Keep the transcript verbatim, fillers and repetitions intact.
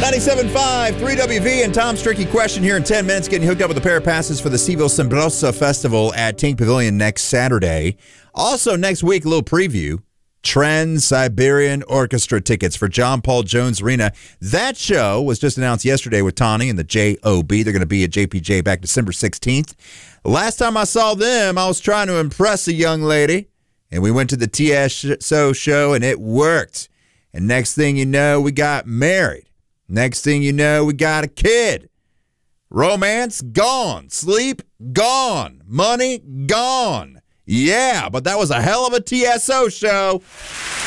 ninety-seven point five, three W V, and Tom's Tricky Question here in ten minutes. Getting hooked up with a pair of passes for the Seville Sembrosa Festival at Tink Pavilion next Saturday. Also, next week, a little preview. Trans-Siberian Orchestra tickets for John Paul Jones Arena. That show was just announced yesterday with Tawny and the J O B. They're going to be at J P J back December sixteenth. Last time I saw them, I was trying to impress a young lady, and we went to the T S O show, and it worked. And next thing you know, we got married. Next thing you know, we got a kid. Romance, gone. Sleep, gone. Money, gone. Yeah, but that was a hell of a T S O show.